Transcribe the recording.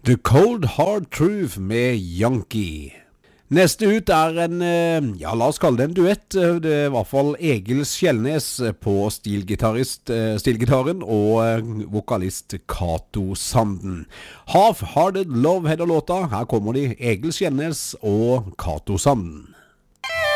The Cold Hard Truth med Yankee. Neste ut en, ja la oss kalle det en duett. Det er i hvert fall Egil Skjellnes på stilgitaren og vokalist Kato Sanden. Half Hearted Love heter låta. Her kommer de, Egil Skjellnes og Kato Sanden.